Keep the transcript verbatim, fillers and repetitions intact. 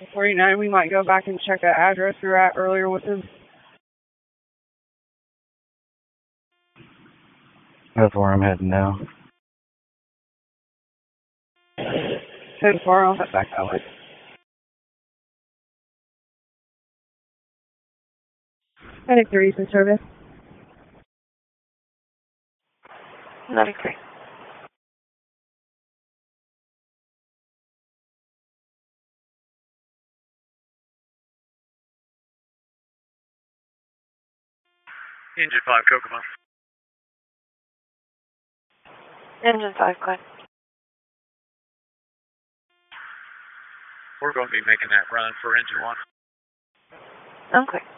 forty-nine, we might go back and check that address we were at earlier with him. That's where I'm heading now. So far, I'll head back that way. Medic three in service. Medic three. Engine five, Kokomo. Engine five, go ahead. We're going to be making that run for engine one. Okay.